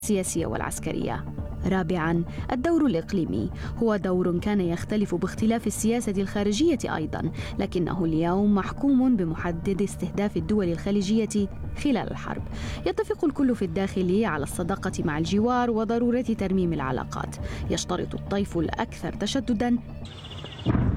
السياسية والعسكرية. رابعاً، الدور الإقليمي هو دور كان يختلف باختلاف السياسة الخارجية أيضاً، لكنه اليوم محكوم بمحدد استهداف الدول الخليجية خلال الحرب. يتفق الكل في الداخل على الصداقة مع الجوار وضرورة ترميم العلاقات. يشترط الطيف الأكثر تشدداً